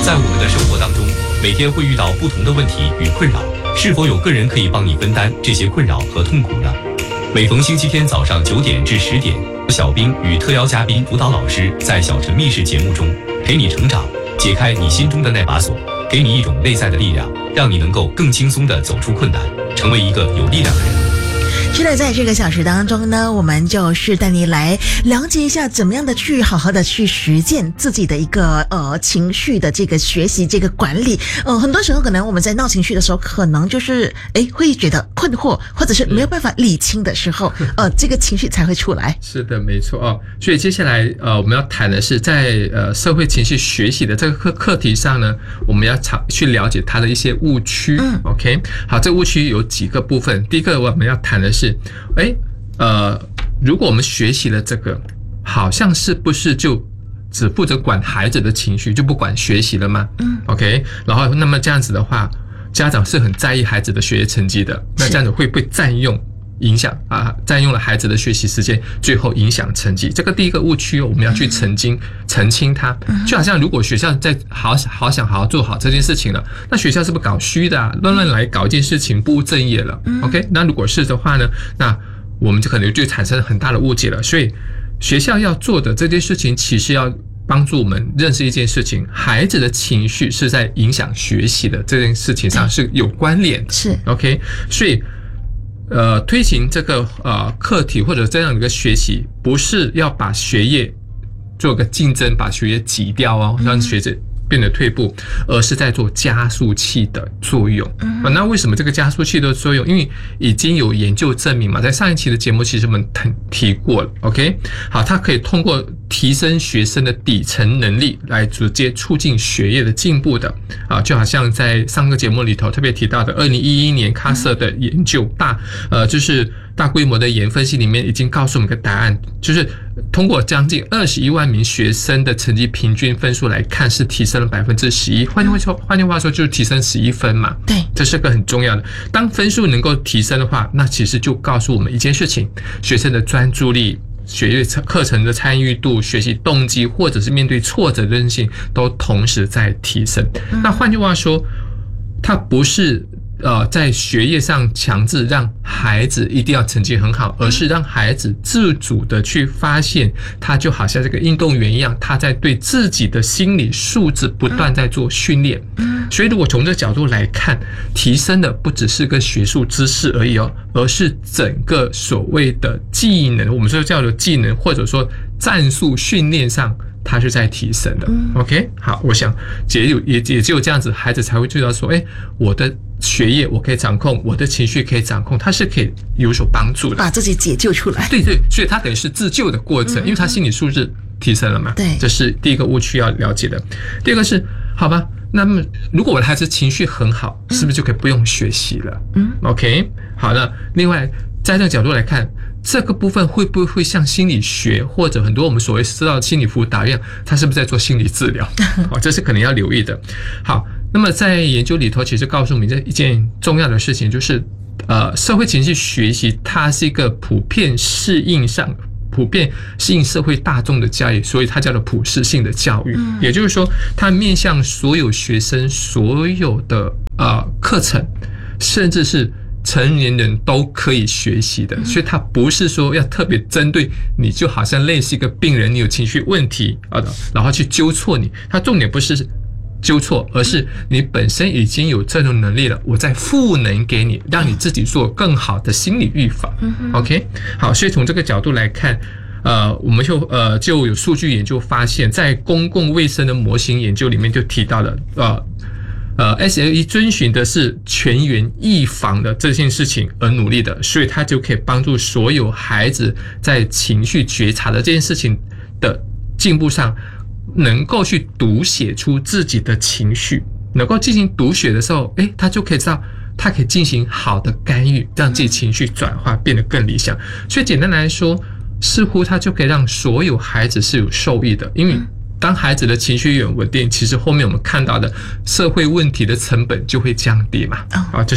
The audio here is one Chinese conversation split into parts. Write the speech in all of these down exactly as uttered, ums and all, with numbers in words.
在我们的生活当中，每天会遇到不同的问题与困扰，是否有个人可以帮你分担这些困扰和痛苦呢？每逢星期天早上九点至十点，小兵与特邀嘉宾辅导老师在小陈密室节目中陪你成长，解开你心中的那把锁，给你一种内在的力量，让你能够更轻松地走出困难，成为一个有力量的人。 是的，在这个小时当中呢，我们就是带你来了解一下怎么样的去好好的去实践自己的一个呃情绪的这个学习这个管理。呃，很多时候可能我们在闹情绪的时候，可能就是诶会觉得困惑，或者是没有办法理清的时候，呃，这个情绪才会出来。 是的，没错哦。所以接下来呃我们要谈的是在呃社会情绪学习的这个课课题上呢，我们要去了解它的一些误区。嗯 ，OK， 好，这误区有几个部分。第一个我们要谈的是。哎，呃，如果我们学习了这个，好像是不是就只负责管孩子的情绪，就不管学习了吗？嗯 ，OK， 然后那么这样子的话，家长是很在意孩子的学业成绩的，那这样子会不会占用？影响啊，占用了孩子的学习时间，最后影响成绩。这个第一个误区，我们要去澄清、澄清它。就好像如果学校在好好想好好做好这件事情了，那学校是不是搞虚的啊？乱乱来搞一件事情，不务正业了。OK， 那如果是的话呢，那我们就可能就产生很大的误解了。所以学校要做的这件事情，其实要帮助我们认识一件事情：孩子的情绪是在影响学习的这件事情上是有关联的。 是 OK， 所以。呃，推行这个呃课题或者这样一个学习，不是要把学业做个竞争，把学业挤掉哦，让学生变得退步，而是在做加速器的作用。嗯、啊，那为什么这个加速器的作用？因为已经有研究证明嘛，在上一期的节目其实我们提过了。OK， 好，它可以通过提升学生的底层能力，来直接促进学业的进步的。啊，就好像在上个节目里头特别提到的，二零一一年卡瑟的研究大，呃，就是大规模的研分析里面已经告诉我们一个答案，就是通过将近二十一万名学生的成绩平均分数来看，是提升了百分之十一。换句话说，换句话说就是提升十一分嘛。 对， 这是个很重要的。当分数能够提升的话，那其实就告诉我们一件事情：学生的专注力、学业课程的参与度、学习动机，或者是面对挫折的韧性，都同时在提升。嗯、那换句话说，它不是。呃，在学业上强制让孩子一定要成绩很好，而是让孩子自主的去发现，他就好像这个运动员一样，他在对自己的心理素质不断在做训练。所以如果从这角度来看，提升的不只是个学术知识而已哦，而是整个所谓的技能，我们说叫做技能，或者说战术训练上。它是在提升的 ，OK， 好，我想也有也也只有这样子，孩子才会知道说，哎，我的学业我可以掌控，我的情绪可以掌控，它是可以有所帮助的， 把自己解救出来。 对对，所以它等于是自救的过程，因为他心理素质提升了嘛。 对， 这是第一个误区要了解的。第二个是，好吧，那么如果我的孩子情绪很好，是不是就可以不用学习了？嗯 ，OK， 好，那另外在这个角度来看。这个部分会不会像心理学或者很多我们所谓知道的心理辅导一样，它是不是在做心理治疗？哦，这是可能要留意的。好，那么在研究里头，其实告诉我们一件重要的事情，就是呃，社会情绪学习它是一个普遍适应上。普遍适应社会大众的教育，所以它叫做普适性的教育。嗯、也就是说，它面向所有学生、所有的呃课程，甚至是。成年人都可以学习的，所以它不是说要特别针对你，就好像类似一个病人，你有情绪问题啊，然后去纠错你。它重点不是纠错，而是你本身已经有这种能力了，我再赋能给你，让你自己做更好的心理预防。OK， 好，所以从这个角度来看。呃，我们就呃就有数据研究发现，在公共卫生的模型研究里面就提到了，呃。呃 ，S L E 遵循的是全员预防的这件事情而努力的，所以它就可以帮助所有孩子在情绪觉察的这件事情的进步上，能够去读写出自己的情绪，能够进行读写的时候，诶，他就可以知道，他可以进行好的干预，让自己情绪转化变得更理想。所以简单来说，似乎它就可以让所有孩子是有受益的，因为。当孩子的情绪越稳定，其实后面我们看到的社会问题的成本就会降低嘛。啊，这是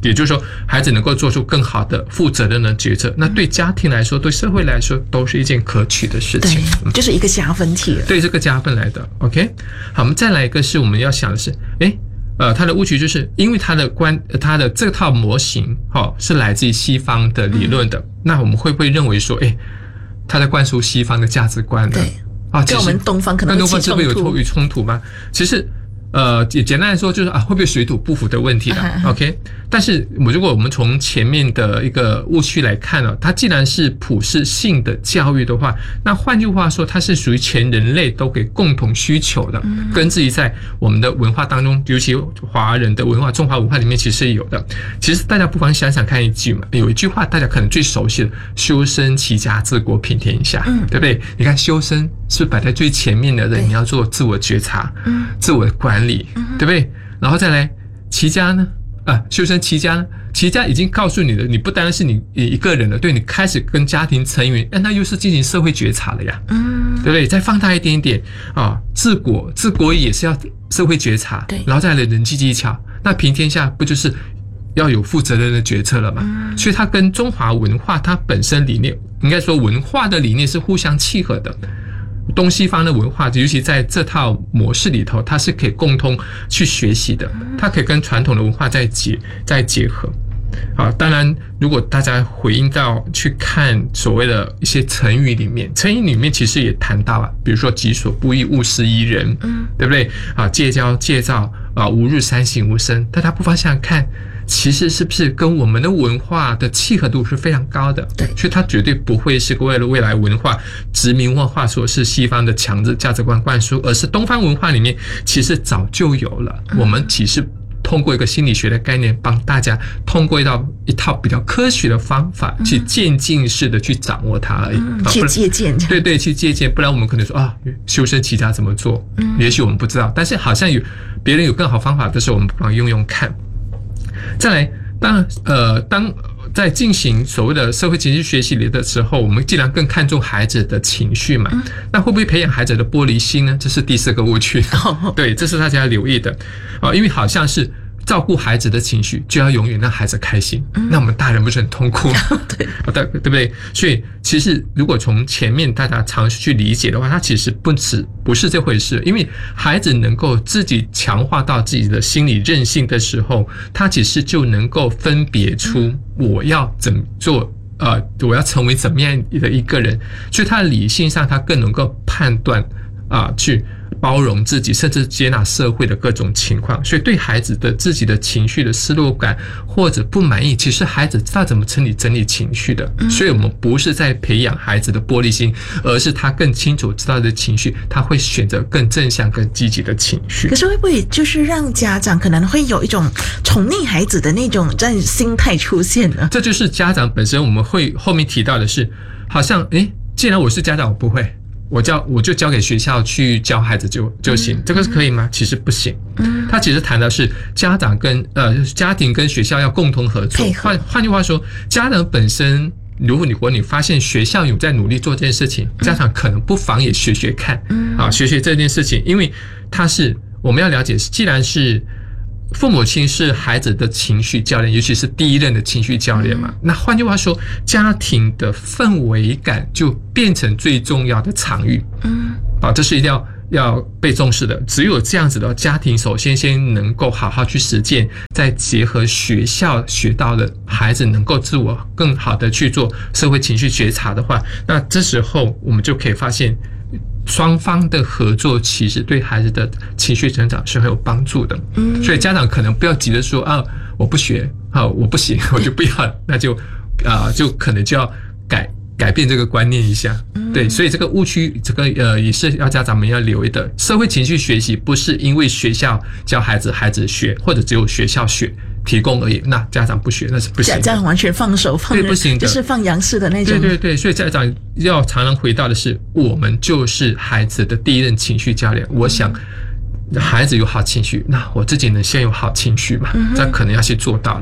也就是说，孩子能够做出更好的、负责任的决策，那对家庭来说，对社会来说，都是一件可取的事情。 对，就是一个加分题。 对，这个加分来的。OK， 好，我们再来一个是我们要想的是，诶呃，它的误区就是因为它的观，它的这套模型，哈、哦，是来自于西方的理论的。嗯、那我们会不会认为说，诶，它在灌输西方的价值观呢？ 对，啊，跟我们东方可能跟东方是不是有有冲突吗？其实。呃，简简单来说就是啊，会不会水土不服的问题啦 OK， 但是如果我们从前面的一个误区来看呢、啊，它既然是普世性的教育的话，那换句话说，它是属于全人类都给共同需求的，根植于在我们的文化当中，尤其华人的文化、中华文化里面其实是有的。其实大家不妨想想看一句嘛，有一句话大家可能最熟悉的“修身齐家治国平天下”，对不对？你看修身是不是摆在最前面的人？你要做自我觉察、自我管理。对不对？然后再来齐家呢？啊，修身齐家呢？齐家已经告诉你了，你不单是你一个人了，对，你开始跟家庭成员，那又是进行社会觉察了呀，嗯，对不对？再放大一点点啊，治国，治国也是要社会觉察，对，然后再来人际技巧，那平天下不就是要有负责任的决策了嘛？嗯，所以它跟中华文化它本身理念，应该说文化的理念是互相契合的。东西方的文化，尤其在这套模式里头，它是可以共同去学习的，它可以跟传统的文化再结再结合。啊，当然，如果大家回应到去看所谓的一些成语里面，成语里面其实也谈到啊，比如说己所不欲，勿施于人，嗯，对不对？啊，戒骄戒躁啊，吾日三省吾身。大家不妨想想看。其实是不是跟我们的文化的契合度是非常高的？对，所以它绝对不会是为了未来文化殖民文化所是西方的强制价值观灌输，而是东方文化里面其实早就有了。我们只是通过一个心理学的概念，帮大家通过一套一套比较科学的方法，去渐进式的去掌握它而已。 嗯、去借鉴， 对对，去借鉴。不然我们可能说啊，修身齐家怎么做？嗯，也许我们不知道，但是好像有别人有更好方法的时候，我们不妨用用看。再来，当呃，当在进行所谓的社会情绪学习里的时候，我们既然更看重孩子的情绪嘛，那会不会培养孩子的玻璃心呢？这是第四个误区。对，这是大家要留意的啊，因为好像是照顾孩子的情绪，就要永远让孩子开心，那我们大人不是很痛苦？对，对不对？所以其实如果从前面大家尝试去理解的话，它其实不止不是这回事，因为孩子能够自己强化到自己的心理韧性的时候，他其实就能够分别出我要怎么做，呃，我要成为怎么样的一个人，所以他的理性上他更能够判断啊、呃，去包容自己，甚至接纳社会的各种情况。所以对孩子的自己的情绪的失落感或者不满意，其实孩子知道怎么整理整理情绪的。所以我们不是在培养孩子的玻璃心，而是他更清楚知道的情绪，他会选择更正向更积极的情绪。 可是会不会就是让家长可能会有一种宠溺孩子的那种这样心态出现呢？ 这就是家长本身我们会后面提到的是，好像诶，既然我是家长，我不会。我教我就交给学校去教孩子就就行，这个是可以吗？其实不行。嗯，他其实谈的是家长跟呃家庭跟学校要共同合作。换换句话说，家长本身，如果你如果你发现学校有在努力做这件事情，家长可能不妨也学学看，啊，学学这件事情，因为他是我们要了解，既然是。父母亲是孩子的情绪教练，尤其是第一任的情绪教练嘛。那换句话说，家庭的氛围感就变成最重要的场域。嗯，啊，这是一定要要被重视的。只有这样子的家庭，首先先能够好好去实践，再结合学校学到的，孩子能够自我更好的去做社会情绪觉察的话，那这时候我们就可以发现。双方的合作其实对孩子的情绪成长是很有帮助的，嗯，所以家长可能不要急着说啊，我不学啊，我不行，我就不要，那就啊，就可能就要改改变这个观念一下，对，所以这个误区，这个呃也是要家长们要留意的。社会情绪学习不是因为学校教孩子，孩子学，或者只有学校学。提供而已，那家长不学那是不行的， 家长完全放手放， 对，不行的， 就是放羊式的那种。 对对对，所以家长要常常回到的是，我们就是孩子的第一任情绪教练。我想孩子有好情绪，那我自己能先有好情绪嘛？这可能要去做到的。嗯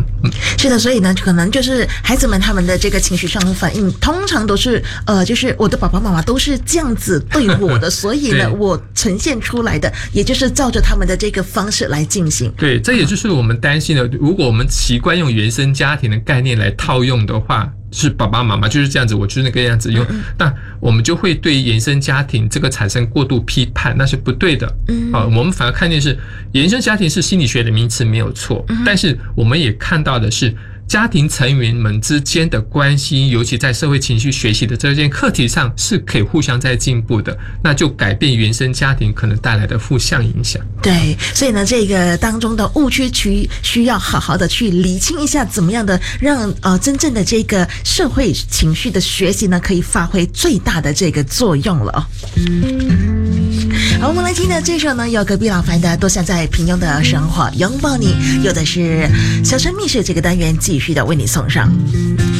嗯， 是的，所以呢，可能就是孩子们他们的这个情绪上的反应，通常都是呃，就是我的爸爸妈妈都是这样子对我的，所以呢，我呈现出来的，也就是照着他们的这个方式来进行。 对，这也就是我们担心的，如果我们习惯用原生家庭的概念来套用的话，是爸爸妈妈就是这样子，我就是那个样子用，嗯、那我们就会对原生家庭这个产生过度批判，那是不对的。嗯，啊，我们反而看见是原生家庭是心理学的名词没有错，嗯、但是我们也看到的是家庭成员们之间的关系，尤其在社会情绪学习的这件课题上是可以互相在进步的，那就改变原生家庭可能带来的负向影响。 对，所以呢，这个当中的误区区需要好好的去厘清一下，怎么样的让呃真正的这个社会情绪的学习呢，可以发挥最大的这个作用了哦。好，我们来听的这首呢，有隔壁老樊的《多想在平庸的生活拥抱你》，有的是小生密室这个单元继续的为你送上。